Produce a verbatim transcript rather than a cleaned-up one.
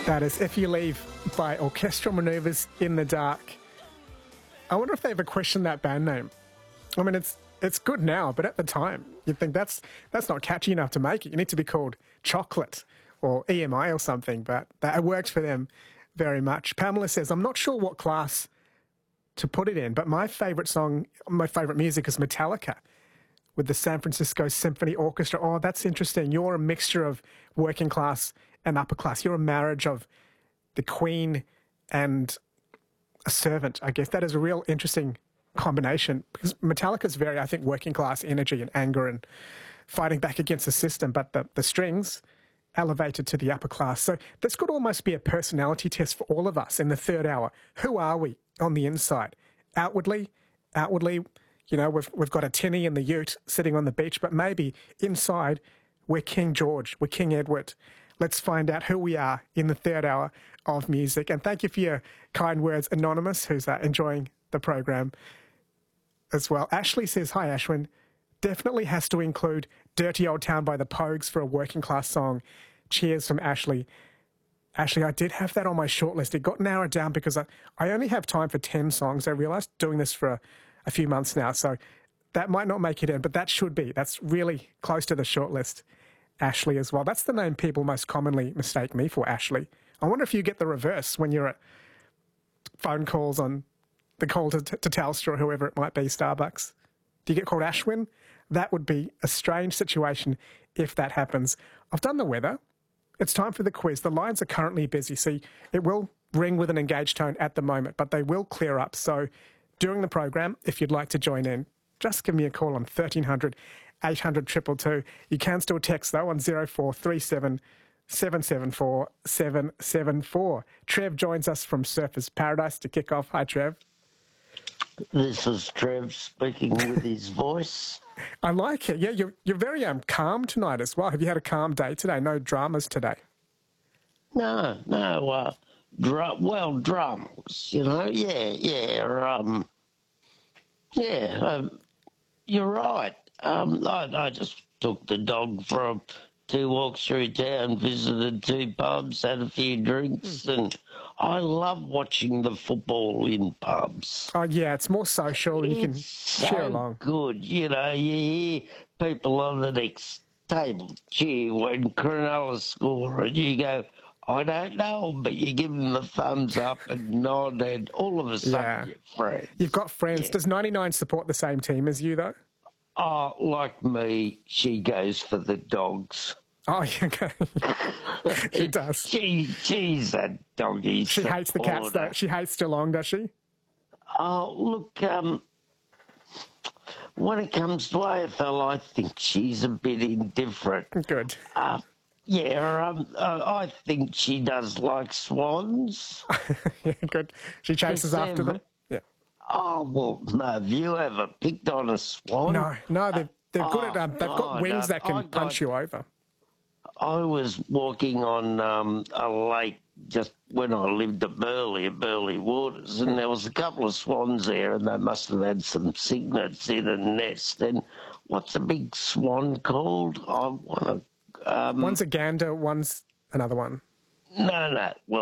That is If You Leave by Orchestral Manoeuvres in the Dark. I wonder if they ever questioned that band name. I mean, it's it's good now, but at the time, you'd think that's that's not catchy enough to make it. You need to be called Chocolate or E M I or something, but that worked for them very much. Pamela says, I'm not sure what class to put it in, but my favourite song, my favourite music is Metallica with the San Francisco Symphony Orchestra. Oh, that's interesting. You're a mixture of working class and upper class. You're a marriage of the Queen and a servant, I guess. That is a real interesting combination because Metallica's very, I think, working class energy and anger and fighting back against the system, but the, the strings elevated to the upper class. So this could almost be a personality test for all of us in the third hour. Who are we on the inside? Outwardly, outwardly, you know, we've, we've got a tinny in the ute sitting on the beach, but maybe inside we're King George, we're King Edward. Let's find out who we are in the third hour of music. And thank you for your kind words, Anonymous, who's uh, enjoying the program as well. Ashley says, hi, Ashwin. Definitely has to include Dirty Old Town by the Pogues for a working class song. Cheers from Ashley. Ashley, I did have that on my shortlist. It got narrowed down because I, I only have time for ten songs. I realised doing this for a, a few months now, so that might not make it in, but that should be. That's really close to the shortlist, Ashley, as well. That's the name people most commonly mistake me for, Ashley. I wonder if you get the reverse when you're at phone calls on the call to, to Telstra or whoever it might be, Starbucks. Do you get called Ashwin? That would be a strange situation if that happens. I've done the weather. It's time for the quiz. The lines are currently busy. See, it will ring with an engaged tone at the moment, but they will clear up. So during the program, if you'd like to join in, just give me a call on thirteen hundred, eight hundred, two two two. You can still text, though, on zero four three seven, seven seven four, seven seven four. Trev joins us from Surfers Paradise to kick off. Hi, Trev. This is Trev speaking with his voice. I like it. Yeah, you're, you're very um, calm tonight as well. Have you had a calm day today? No dramas today? No, no, uh, dr- well, drums, you know, yeah, yeah, um, yeah, um, you're right. Um, I, I just took the dog for a, two walks through town, visited two pubs, had a few drinks, and I love watching the football in pubs. Oh, yeah, it's more social. You can It's share so along. good, you know, you hear people on the next table cheer when Cronulla score, and you go, I don't know, but you give them the thumbs up and nod, and all of a sudden Yeah. you're friends. You've got friends. Yeah. Does ninety-nine support the same team as you, though? Oh, like me, she goes for the dogs. Oh, yeah, okay. She does. She, she's a doggy She hates the cats, though. supporter. She hates Geelong, does she? Oh, look, um, when it comes to A F L, I think she's a bit indifferent. Good. Uh, yeah, um, uh, I think she does like swans. Yeah, good. She chases Yes, after Em. them. Yeah. Oh, well, no, have you ever picked on a swan? No, no, they're, they're good at, um, they've got oh, wings no, that can I got- punch you over. I was walking on um, a lake just when I lived at Burleigh, at Burleigh Waters, and there was a couple of swans there, and they must have had some cygnets in a nest. And what's a big swan called? I want to... Um, One's a gander, one's another one. no, no. Well,